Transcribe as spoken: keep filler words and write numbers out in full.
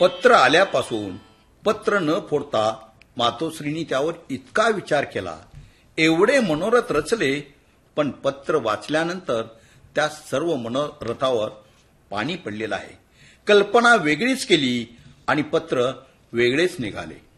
पत्र आल्यापासून पत्र न फोडता मातोश्रींनी त्यावर इतका विचार केला, एवढे मनोरथ रचले, पण पत्र वाचल्यानंतर त्या सर्व मनोरथावर पाणी पडलेलं आहे. कल्पना वेगळीच केली आणि पत्र वेगळेच निघाले.